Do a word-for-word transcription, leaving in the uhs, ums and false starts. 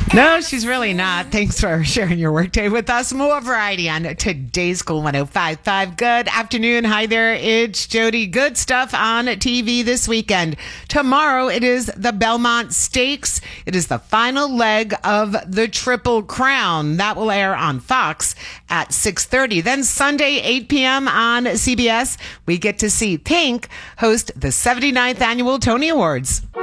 No, she's really not. Thanks for sharing your workday with us. More variety on today's Cool one oh five point five. Good afternoon. Hi there. It's Jody. Good stuff on T V this weekend. Tomorrow it is the Belmont Stakes. It is the final leg of the Triple Crown. That will air on Fox at six thirty. Then Sunday, eight p.m. on C B S, we get to see Pink host the seventy-ninth annual Tony Awards.